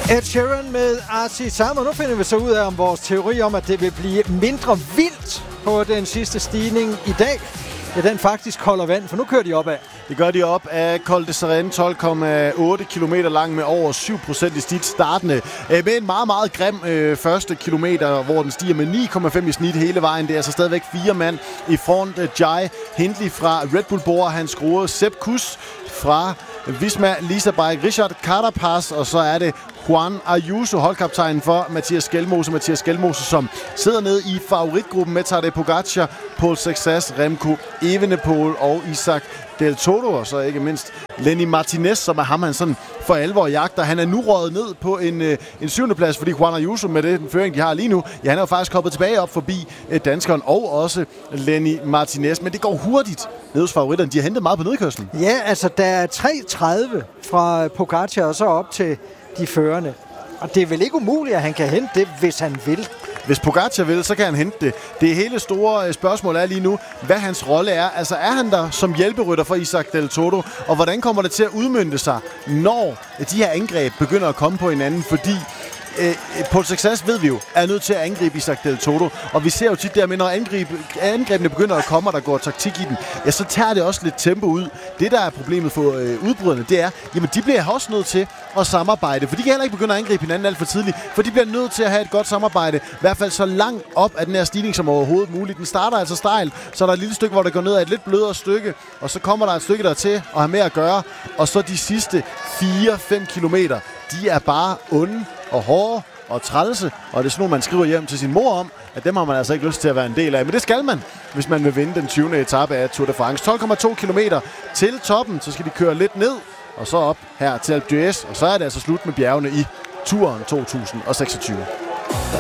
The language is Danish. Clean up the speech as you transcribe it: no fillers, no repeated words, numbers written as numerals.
Ed Sheeran med Artisam, og nu finder vi så ud af, om vores teori om, at det vil blive mindre vildt på den sidste stigning i dag, ja, den faktisk holder vand, for nu kører de opad. Det gør de op af Col de Seren, 12,8 km lang med over 7% i snit startende. Med en meget, meget grim første kilometer, hvor den stiger med 9,5 i snit hele vejen. Det er altså stadigvæk 4 mand i front. Jai Hindley fra Red Bull Bora, han skruer Sepp Kuss fra Visma Lease Bike, Richard Carapaz, og så er det Juan Ayuso, holdkaptajnen for Mathias Skelmose. Mathias Skelmose, som sidder nede i favoritgruppen med Tadej Pogacar, Paul Sexas, Remco Evenepoel og Isaac Del Toro, og så ikke mindst Lenny Martinez, som er ham, han sådan for alvor jagter. Han er nu røget ned på en 7. plads, fordi Juan Ayuso med den føring, de har lige nu, ja, han er jo faktisk hoppet tilbage op forbi danskeren og også Lenny Martinez. Men det går hurtigt ned hos favoritterne. De har hentet meget på nedkørslen. Ja, altså der er 3.30 fra Pogacar og så op til de førende. Og det er vel ikke umuligt, at han kan hente det, hvis han vil. Hvis Pogacar vil, så kan han hente det. Det hele store spørgsmål er lige nu, hvad hans rolle er. Altså er han der som hjælperytter for Isaac Del Toro, og hvordan kommer det til at udmønte sig, når de her angreb begynder at komme på hinanden, fordi Paul Sexas, ved vi jo, er nødt til at angribe Isaac Del Toro, og vi ser jo tit der med, når angrebene begynder at komme, og der går taktik i den, ja, så tager det også lidt tempo ud. Det, der er problemet for udbryderne, det er, jamen de bliver også nødt til at samarbejde, for de kan heller ikke begynde at angribe hinanden alt for tidligt, for de bliver nødt til at have et godt samarbejde, i hvert fald så langt op af den her stigning som overhovedet muligt. Den starter altså stejl, så er der et lille stykke, hvor det går ned ad et lidt blødere stykke, og så kommer der et stykke der til at have med at gøre, og så de sidste 4-5 kilometer, de er bare onde og hårde og trælse, og det er sådan noget, man skriver hjem til sin mor om, at dem har man altså ikke lyst til at være en del af. Men det skal man, hvis man vil vinde den 20. etape af Tour de France. 12,2 km til toppen, så skal de køre lidt ned, og så op her til Alpe d'Huez, og så er det altså slut med bjergene i Touren 2026.